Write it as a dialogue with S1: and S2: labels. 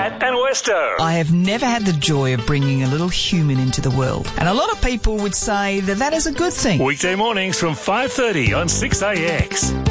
S1: Matt and Westo.
S2: I have never had the joy of bringing a little human into the world. And a lot of people would say that that is a good thing.
S1: Weekday mornings from 5:30 on 6AX.